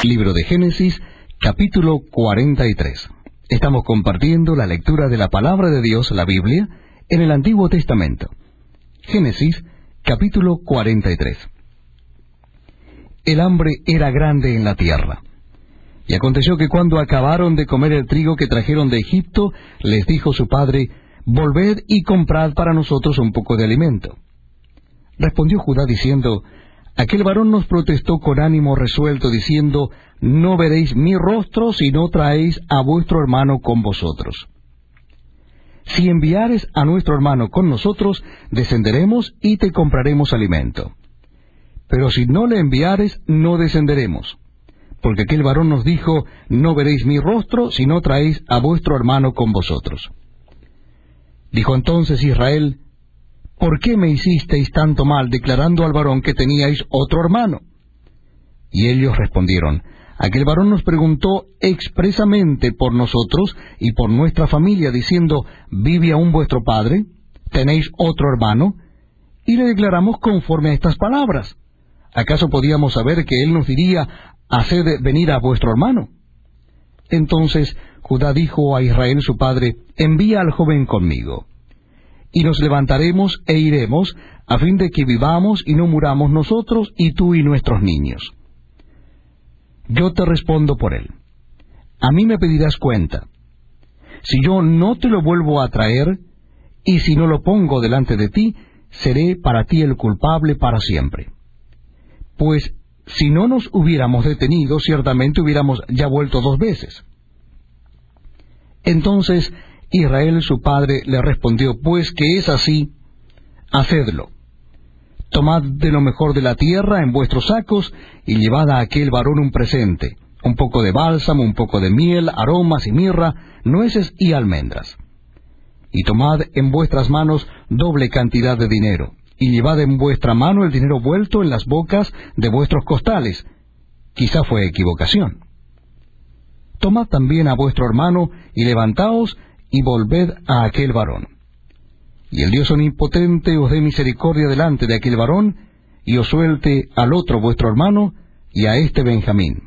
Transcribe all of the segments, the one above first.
Libro de Génesis, capítulo 43. Estamos compartiendo la lectura de la palabra de Dios, la Biblia, en el Antiguo Testamento. Génesis, capítulo 43. El hambre era grande en la tierra. Y aconteció que cuando acabaron de comer el trigo que trajeron de Egipto, les dijo su padre: Volved y comprad para nosotros un poco de alimento. Respondió Judá diciendo: Aquel varón nos protestó con ánimo resuelto, diciendo: No veréis mi rostro si no traéis a vuestro hermano con vosotros. Si enviares a nuestro hermano con nosotros, descenderemos y te compraremos alimento. Pero si no le enviares, no descenderemos. Porque aquel varón nos dijo: No veréis mi rostro si no traéis a vuestro hermano con vosotros. Dijo entonces Israel: ¿Por qué me hicisteis tanto mal, declarando al varón que teníais otro hermano? Y ellos respondieron: Aquel varón nos preguntó expresamente por nosotros y por nuestra familia, diciendo: ¿Vive aún vuestro padre? ¿Tenéis otro hermano? Y le declaramos conforme a estas palabras. ¿Acaso podíamos saber que él nos diría: Haced venir a vuestro hermano? Entonces Judá dijo a Israel su padre: Envía al joven conmigo, y nos levantaremos e iremos, a fin de que vivamos y no muramos nosotros y tú y nuestros niños. Yo te respondo por él. A mí me pedirás cuenta. Si yo no te lo vuelvo a traer, y si no lo pongo delante de ti, seré para ti el culpable para siempre. Pues si no nos hubiéramos detenido, ciertamente hubiéramos ya vuelto 2 veces. Entonces Israel su padre le respondió: Pues que es así, hacedlo. Tomad de lo mejor de la tierra en vuestros sacos, y llevad a aquel varón un presente, un poco de bálsamo, un poco de miel, aromas y mirra, nueces y almendras. Y tomad en vuestras manos doble cantidad de dinero, y llevad en vuestra mano el dinero vuelto en las bocas de vuestros costales. Quizá fue equivocación. Tomad también a vuestro hermano, y levantaos, y volved a aquel varón. Y el Dios omnipotente os dé misericordia delante de aquel varón, y os suelte al otro vuestro hermano, y a este Benjamín.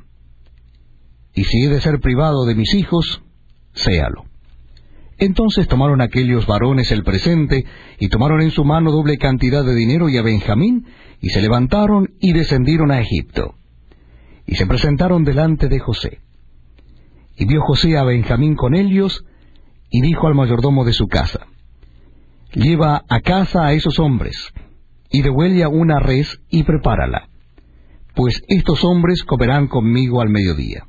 Y si he de ser privado de mis hijos, séalo. Entonces tomaron aquellos varones el presente, y tomaron en su mano doble cantidad de dinero y a Benjamín, y se levantaron y descendieron a Egipto. Y se presentaron delante de José. Y vio José a Benjamín con ellos, y dijo al mayordomo de su casa: Lleva a casa a esos hombres, y degüella una res y prepárala, pues estos hombres comerán conmigo al mediodía.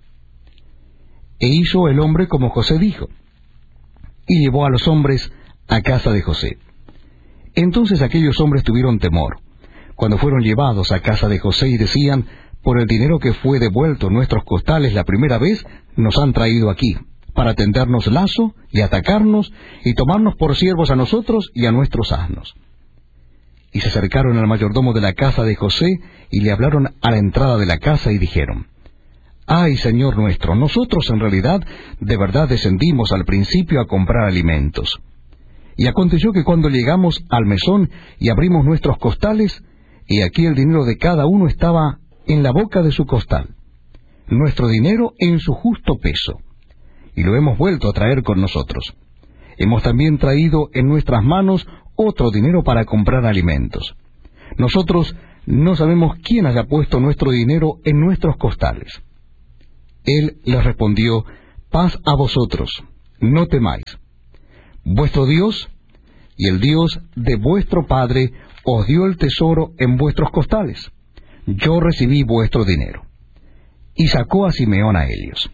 E hizo el hombre como José dijo, y llevó a los hombres a casa de José. Entonces aquellos hombres tuvieron temor, cuando fueron llevados a casa de José, y decían: Por el dinero que fue devuelto nuestros costales la primera vez, nos han traído aquí, para tendernos lazo y atacarnos, y tomarnos por siervos a nosotros y a nuestros asnos. Y se acercaron al mayordomo de la casa de José, y le hablaron a la entrada de la casa, y dijeron: Ay, señor nuestro, nosotros en realidad de verdad descendimos al principio a comprar alimentos. Y aconteció que cuando llegamos al mesón y abrimos nuestros costales, y aquí el dinero de cada uno estaba en la boca de su costal, nuestro dinero en su justo peso, y lo hemos vuelto a traer con nosotros. Hemos también traído en nuestras manos otro dinero para comprar alimentos. Nosotros no sabemos quién haya puesto nuestro dinero en nuestros costales. Él les respondió: Paz a vosotros, no temáis. Vuestro Dios y el Dios de vuestro Padre os dio el tesoro en vuestros costales. Yo recibí vuestro dinero. Y sacó a Simeón a ellos.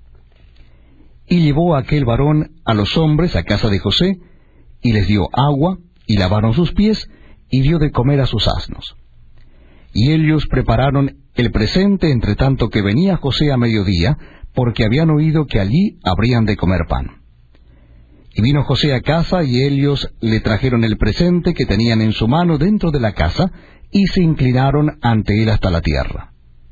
Y llevó a aquel varón a los hombres a casa de José, y les dio agua, y lavaron sus pies, y dio de comer a sus asnos. Y ellos prepararon el presente entre tanto que venía José a mediodía, porque habían oído que allí habrían de comer pan. Y vino José a casa, y ellos le trajeron el presente que tenían en su mano dentro de la casa, y se inclinaron ante él hasta la tierra.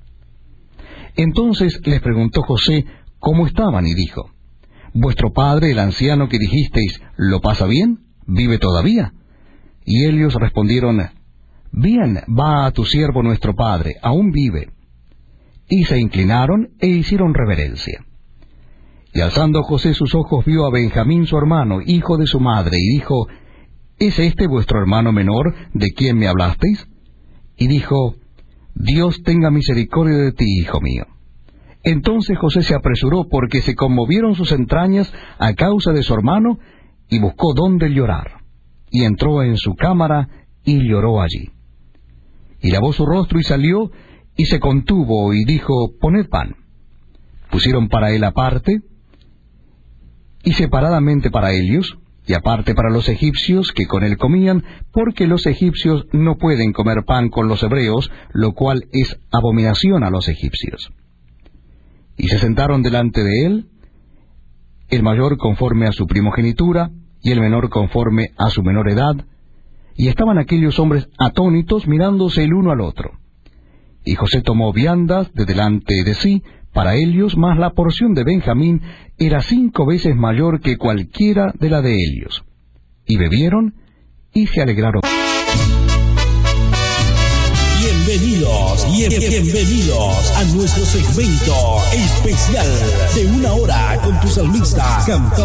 Entonces les preguntó José cómo estaban, y dijo: Vuestro padre, el anciano que dijisteis, ¿lo pasa bien? ¿Vive todavía? Y ellos respondieron: Bien, va a tu siervo nuestro padre, aún vive. y se inclinaron e hicieron reverencia. Y alzando José sus ojos vio a Benjamín su hermano, hijo de su madre, y dijo, ¿es este vuestro hermano menor, de quien me hablasteis? Y dijo, Dios tenga misericordia de ti, hijo mío. Entonces José se apresuró, porque se conmovieron sus entrañas a causa de su hermano, y buscó dónde llorar. Y entró en su cámara, y lloró allí. Y lavó su rostro, y salió, y se contuvo, y dijo, poned pan. Pusieron para él aparte, y separadamente para ellos, y aparte para los egipcios que con él comían, porque los egipcios no pueden comer pan con los hebreos, lo cual es abominación a los egipcios. Y se sentaron delante de él, el mayor conforme a su primogenitura, y el menor conforme a su menor edad, y estaban aquellos hombres atónitos mirándose el uno al otro. Y José tomó viandas de delante de sí, para ellos, mas la porción de Benjamín era 5 veces mayor que cualquiera de la de ellos. Y bebieron, y se alegraron. Bienvenidos a nuestro segmento especial de 1 hora con tu salmista cantando.